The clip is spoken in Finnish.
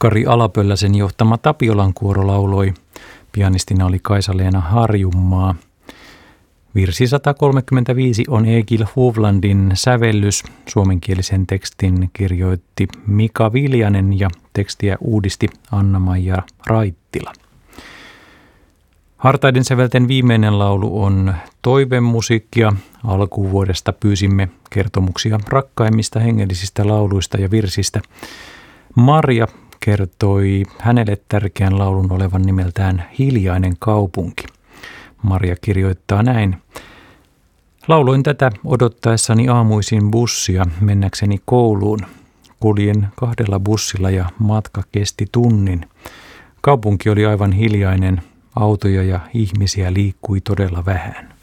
Kari Alapölläsen johtama Tapiolan kuoro lauloi. Pianistina oli Kaisa-Leena Harjunmaa. Virsi 135 on Egil Hovlandin sävellys. Suomenkielisen tekstin kirjoitti Mika Viljanen ja tekstiä uudisti Anna-Maija Raittila. Hartaiden sävelten viimeinen laulu on toivemusiikkia. Alkuvuodesta pyysimme kertomuksia rakkaimmista hengellisistä lauluista ja virsistä. Marja kertoi hänelle tärkeän laulun olevan nimeltään Hiljainen kaupunki. Marja kirjoittaa näin. Lauloin tätä odottaessani aamuisin bussia mennäkseni kouluun. Kuljen 2 bussilla ja matka kesti tunnin. Kaupunki oli aivan hiljainen. Autoja ja ihmisiä liikkui todella vähän.